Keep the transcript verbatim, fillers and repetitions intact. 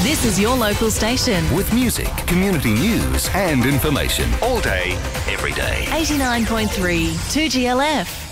This is your local station. With music, community news and information. All day, every day. eighty-nine point three two G L F.